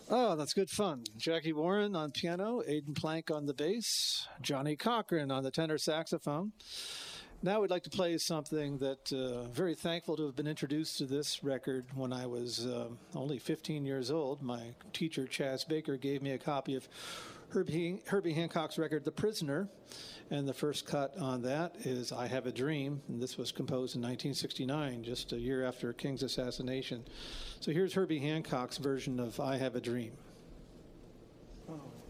Oh, that's good fun. Jackie Warren on piano, Aidan Plank on the bass, Johnny Cochran on the tenor saxophone. Now we'd like to play something that very thankful to have been introduced to this record when I was only 15 years old. My teacher, Chaz Baker, gave me a copy of Herbie Hancock's record, The Prisoner, and the first cut on that is I Have a Dream, and this was composed in 1969, just a year after King's assassination. So here's Herbie Hancock's version of I Have a Dream. Oh.